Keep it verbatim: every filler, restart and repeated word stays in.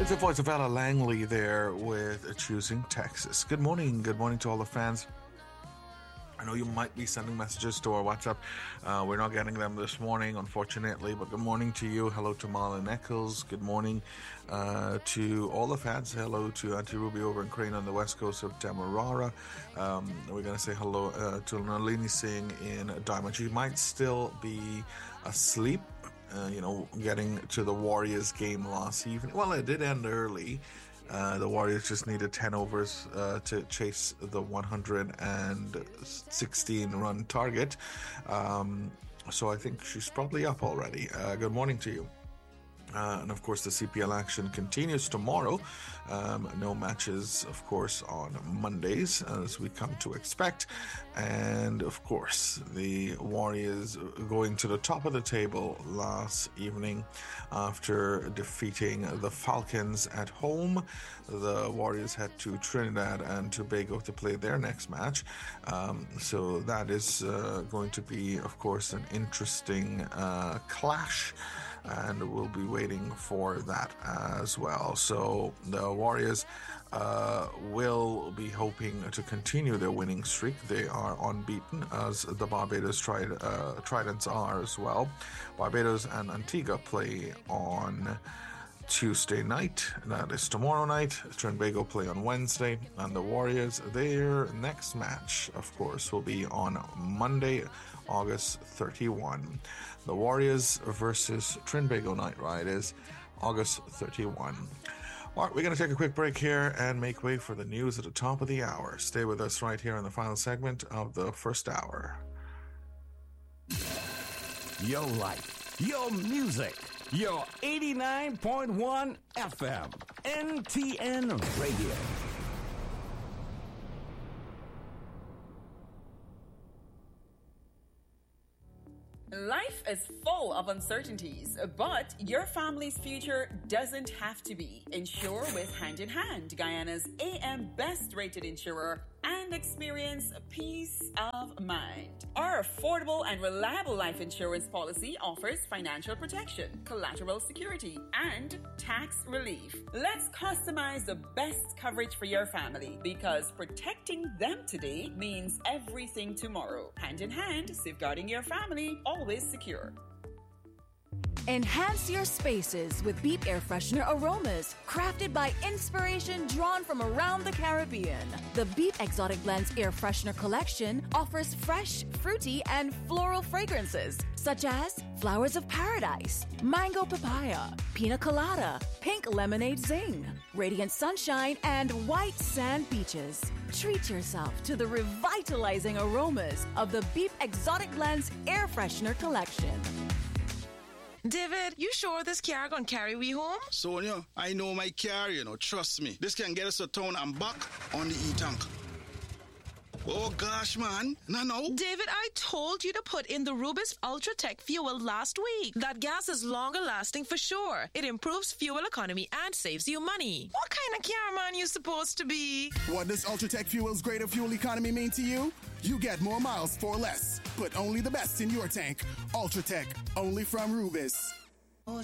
It's the voice of Ella Langley there with Choosing Texas. Good morning. Good morning to all the fans. I know you might be sending messages to our WhatsApp. Uh, we're not getting them this morning, unfortunately, but good morning to you. Hello to Marlon Eccles. Good morning uh, to all the fans. Hello to Auntie Ruby over in Crane on the west coast of Demerara. Um, we're going to say hello uh, to Nalini Singh in Diamond. She might still be asleep. Uh, you know, getting to the Warriors game last evening. Well, it did end early. Uh, the Warriors just needed ten overs uh, to chase the one hundred sixteen run target. Um, so I think she's probably up already. Uh, good morning to you. Uh, and of course, the C P L action continues tomorrow. Um, no matches, of course, on Mondays, as we come to expect. And of course, the Warriors going to the top of the table last evening after defeating the Falcons at home. The Warriors head to Trinidad and Tobago to play their next match. Um, so that is uh, going to be, of course, an interesting uh, clash. And we'll be waiting for that as well. So the Warriors uh, will be hoping to continue their winning streak. They are unbeaten, as the Barbados Trid- uh, Tridents are as well. Barbados and Antigua play on Tuesday night. That is tomorrow night. Trinbago play on Wednesday. And the Warriors, their next match, of course, will be on Monday, August thirty-first. The Warriors versus Trinbago Night Ride is August thirty-first. All right, we're going to take a quick break here and make way for the news at the top of the hour. Stay with us right here in the final segment of the first hour. Your life, your music, your eighty-nine point one F M, N T N Radio. Life is full of uncertainties, but your family's future doesn't have to be. Insure with Hand in Hand, Guyana's A M best rated insurer, and experience peace of mind. Our affordable and reliable life insurance policy offers financial protection, collateral security, and tax relief. Let's customize the best coverage for your family, because protecting them today means everything tomorrow. Hand in Hand, safeguarding your family, always secure. Enhance your spaces with Beep Air Freshener aromas, crafted by inspiration drawn from around the Caribbean. The Beep Exotic Blends Air Freshener collection offers fresh, fruity, and floral fragrances, such as Flowers of Paradise, Mango Papaya, Pina Colada, Pink Lemonade Zing, Radiant Sunshine, and White Sand Beaches. Treat yourself to the revitalizing aromas of the Beep Exotic Blends Air Freshener collection. David, you sure this car gonna carry we home? Sonia, I know my car, you know, trust me. This can get us to town and back on the E-Tank. Oh gosh, man. No, no. David, I told you to put in the Rubis Ultratech fuel last week. That gas is longer lasting for sure. It improves fuel economy and saves you money. What kind of car man you supposed to be? What does Ultratech Fuel's greater fuel economy mean to you? You get more miles for less, but only the best in your tank. Ultratech, only from Rubis.